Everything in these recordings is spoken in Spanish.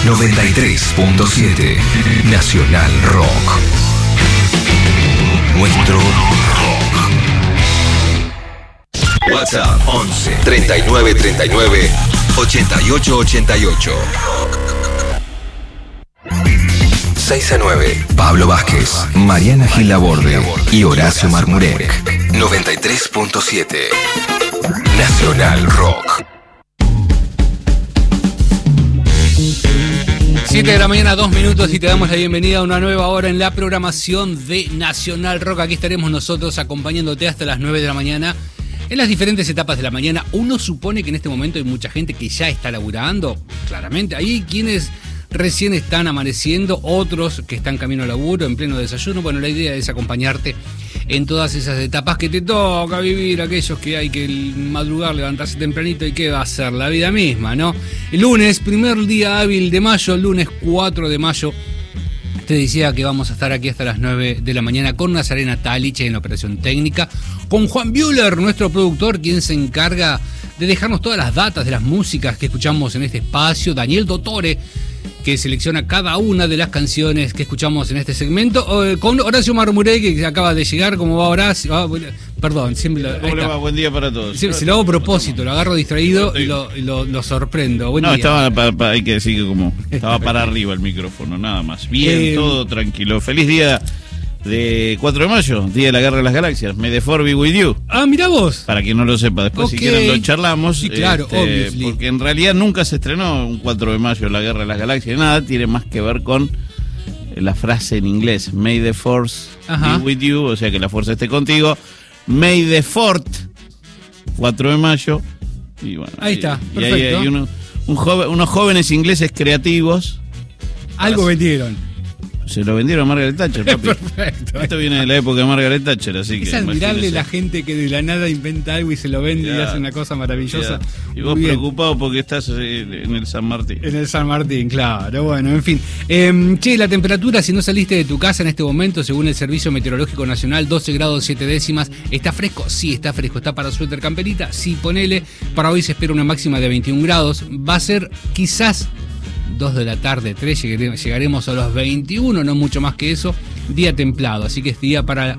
93.7 Nacional Rock. Nuestro rock. WhatsApp 11 39 39 88 88. 6-9. Pablo Vázquez, Mariana Gil Laborde y Horacio Marmurek. 93.7 Nacional Rock. 7 de la mañana, 2 minutos, y te damos la bienvenida a una nueva hora en la programación de Nacional Rock. Aquí estaremos nosotros acompañándote hasta las 9 de la mañana en las diferentes etapas de la mañana. Uno supone que en este momento hay mucha gente que ya está laburando, claramente. Hay quienes recién están amaneciendo, otros que están camino al laburo, en pleno desayuno. Bueno, la idea es acompañarte en todas esas etapas que te toca vivir, aquellos que hay que madrugar, levantarse tempranito, y qué va a ser la vida misma, ¿no? El lunes, primer día hábil de mayo, lunes 4 de mayo, te decía que vamos a estar aquí hasta las 9 de la mañana con Nazarena Talich en la operación técnica, con Juan Buehler, nuestro productor, quien se encarga de dejarnos todas las datas de las músicas que escuchamos en este espacio, Daniel Dottore, que selecciona cada una de las canciones que escuchamos en este segmento, con Horacio Marmurek, que acaba de llegar. ¿Cómo va Horacio? Perdón, siempre lo... ¿Cómo le va? Buen día para todos. Se lo hago a propósito, lo agarro distraído y lo sorprendo. Buen día. Estaba, hay que decir que como estaba para arriba el micrófono, nada más. Bien, todo tranquilo. Feliz día de 4 de mayo, Día de la Guerra de las Galaxias. May the Force be with you. Ah, mirá vos. Para quien no lo sepa, después si quieren lo charlamos. Sí, claro, obviously. Porque en realidad nunca se estrenó un 4 de mayo la Guerra de las Galaxias. Nada, tiene más que ver con la frase en inglés, May the Force be with you, o sea que la fuerza esté contigo. May the 4th, 4 de mayo. Y bueno, ahí está, y ahí hay unos jóvenes ingleses creativos. Algo vendieron. Se lo vendieron a Margaret Thatcher, papi. Perfecto. Esto viene de la época de Margaret Thatcher, así que... Es admirable imagínese. la gente que de la nada inventa algo y se lo vende y hace una cosa maravillosa. Y vos preocupado porque estás en el San Martín. En el San Martín, claro. Bueno, en fin. La temperatura, si no saliste de tu casa en este momento, según el Servicio Meteorológico Nacional, 12 grados 7 décimas. ¿Está fresco? Sí, está fresco. ¿Está para suéter, camperita? Sí, ponele. Para hoy se espera una máxima de 21 grados. Va a ser quizás 2 de la tarde, 3, llegaremos a los 21, no mucho más que eso. Día templado, así que es día para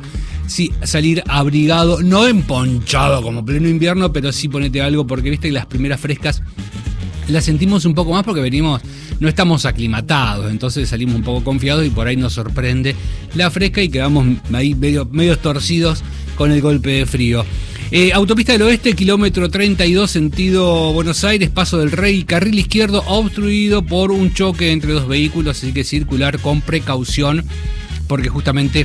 salir abrigado, no emponchado como pleno invierno, pero sí ponete algo, porque viste que las primeras frescas las sentimos un poco más porque no estamos aclimatados, entonces salimos un poco confiados y por ahí nos sorprende la fresca y quedamos ahí medio torcidos con el golpe de frío. Autopista del Oeste, kilómetro 32, sentido Buenos Aires, Paso del Rey, carril izquierdo obstruido por un choque entre dos vehículos, así que circular con precaución porque justamente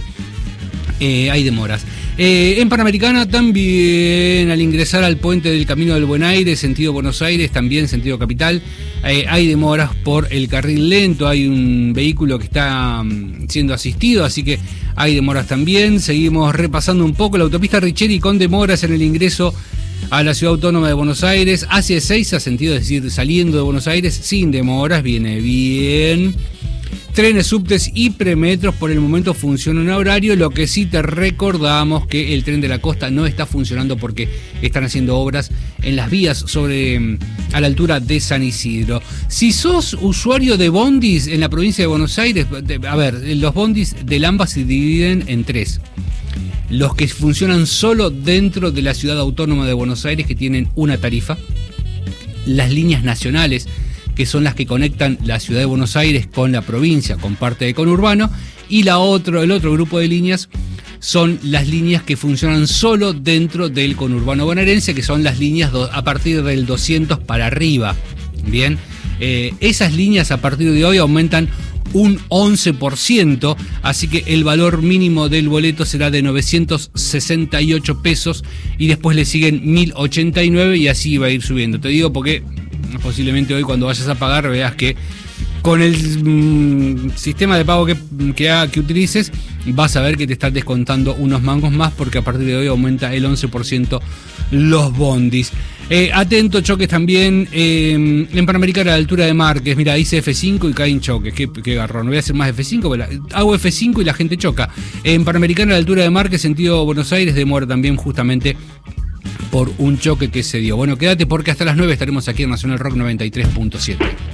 hay demoras. En Panamericana también, al ingresar al puente del Camino del Buen Aire, sentido Buenos Aires, también sentido capital, hay demoras por el carril lento, hay un vehículo que está siendo asistido, así que hay demoras también. Seguimos repasando un poco la autopista Richeri con demoras en el ingreso a la Ciudad Autónoma de Buenos Aires, hacia Ezeiza, sentido, es decir, saliendo de Buenos Aires, sin demoras, viene bien. Trenes, subtes y premetros por el momento funcionan a horario. Lo que sí te recordamos que el tren de la costa no está funcionando porque están haciendo obras en las vías a la altura de San Isidro. Si sos usuario de bondis en la provincia de Buenos Aires, los bondis del AMBA se dividen en 3. Los que funcionan solo dentro de la Ciudad Autónoma de Buenos Aires, que tienen una tarifa. Las líneas nacionales, que son las que conectan la ciudad de Buenos Aires con la provincia, con parte de conurbano, y el otro grupo de líneas son las líneas que funcionan solo dentro del conurbano bonaerense, que son las líneas a partir del 200 para arriba. Bien, esas líneas a partir de hoy aumentan un 11%, así que el valor mínimo del boleto será de 968 pesos y después le siguen 1089 y así va a ir subiendo. Te digo porque posiblemente hoy cuando vayas a pagar veas que con el sistema de pago que utilices vas a ver que te están descontando unos mangos más porque a partir de hoy aumenta el 11% los bondis. Atento, choques también en Panamericana a la altura de Márquez. Mira, hice F5 y caen choques. Qué garrón. No voy a hacer más F5, pero hago F5 y la gente choca. En Panamericana a la altura de Márquez, sentido Buenos Aires, demora también justamente por un choque que se dio. Bueno, quédate porque hasta las 9 estaremos aquí en Nacional Rock 93.7.